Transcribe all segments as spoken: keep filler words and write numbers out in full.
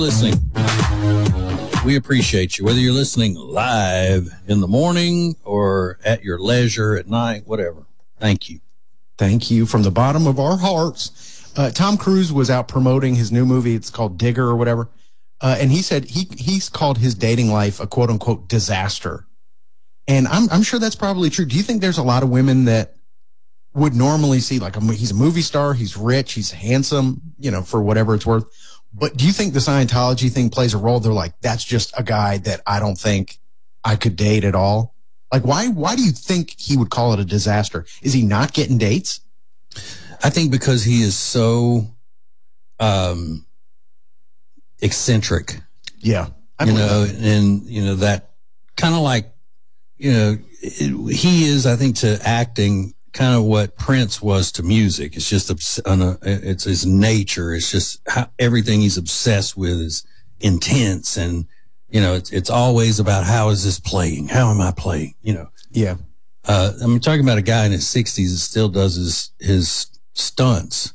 Listening. We appreciate you, whether you're listening live in the morning or at your leisure at night, whatever. Thank you. Thank you from the bottom of our hearts. Uh, Tom Cruise was out promoting his new movie. It's called Digger or whatever. Uh, and he said he he's called his dating life a quote unquote disaster. And I'm I'm sure that's probably true. Do you think there's a lot of women that would normally see like a, he's a movie star, he's rich, he's handsome, you know, for whatever it's worth? But do you think the Scientology thing plays a role? They're like, that's just a guy that I don't think I could date at all. Like, why, why do you think he would call it a disaster? Is he not getting dates? I think because he is so, um, eccentric. Yeah. I you know, that. and, you know, that kind of like, you know, it, he is, I think, to acting kind of what Prince was to music. It's just, it's his nature. It's just how everything he's obsessed with is intense. And, you know, it's, it's always about how is this playing? How am I playing? You know? Yeah. Uh, I'm talking about a guy in his sixties that still does his, his stunts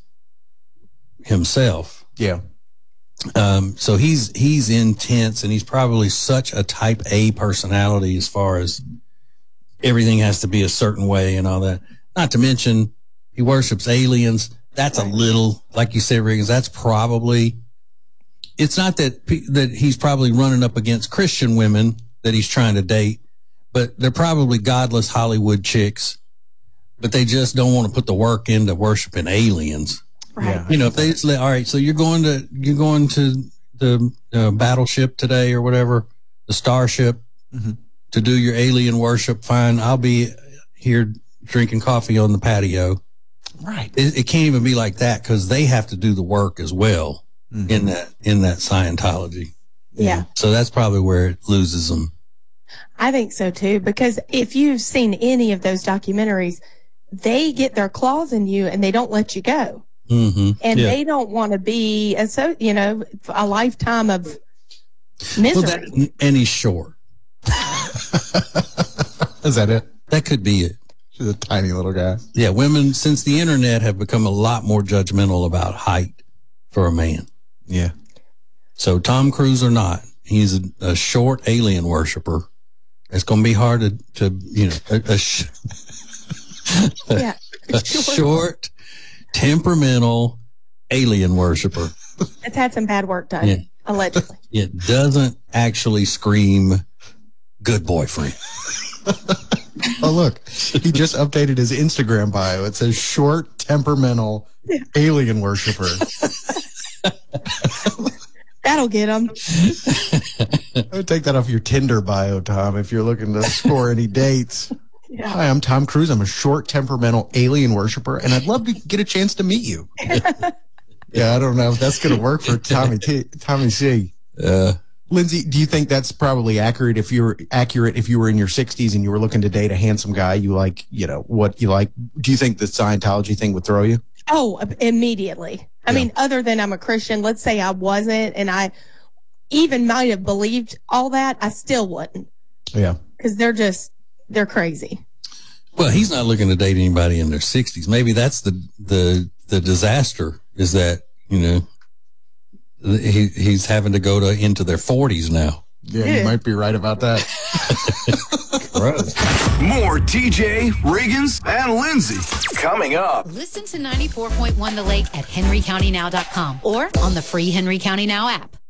himself. Yeah. Um, so he's, he's intense, and he's probably such a type A personality as far as everything has to be a certain way and all that. Not to mention, he worships aliens. That's a little, like you said, Riggins, that's probably, it's not that, that he's probably running up against Christian women that he's trying to date, but they're probably godless Hollywood chicks, but they just don't want to put the work into worshiping aliens. Right. Yeah. You know, if they just let, all right, so you're going to, you're going to the uh, battleship today or whatever, the starship, mm-hmm. to do your alien worship. Fine. I'll be here drinking coffee on the patio. Right. It, it can't even be like that, because they have to do the work as well, mm-hmm. in that, in that Scientology. Yeah. So that's probably where it loses them. I think so too, because if you've seen any of those documentaries, they get their claws in you and they don't let you go. Mm-hmm. And yeah. they don't want to be, a, so, you know, a lifetime of misery. Well, that, and he's short. Is that it? That could be it. She's a tiny little guy. Yeah, women, since the internet, have become a lot more judgmental about height for a man. Yeah. So Tom Cruise or not, he's a, a short alien worshiper. It's going to be hard to, to you know, a, a, sh- yeah. a short, temperamental alien worshiper. It's had some bad work done, Yeah. allegedly. It doesn't actually scream good boyfriend. Oh, look, he just updated his Instagram bio. It says short, temperamental, yeah. alien worshiper. That'll get him. I would take that off your Tinder bio, Tom, if you're looking to score any dates. Yeah. Hi, I'm Tom Cruise. I'm a short, temperamental alien worshiper, and I'd love to get a chance to meet you. Yeah, I don't know if that's going to work for Tommy T, Tommy C. Uh, Lindsay, do you think that's probably accurate if you were accurate if you were in your sixties and you were looking to date a handsome guy you like, you know, what you like? Do you think the Scientology thing would throw you? Oh, immediately. I yeah. mean, other than I'm a Christian, let's say I wasn't, and I even might have believed all that, I still wouldn't. Yeah. Because they're just, they're crazy. Well, he's not looking to date anybody in their sixties. Maybe that's the, the, the disaster, is that, you know, he, he's having to go to into their forties now. Yeah, yeah. You might be right about that. Gross. More T J, Riggins, and Lindsay coming up. Listen to ninety-four point one The Lake at henry county now dot com or on the free Henry County Now app.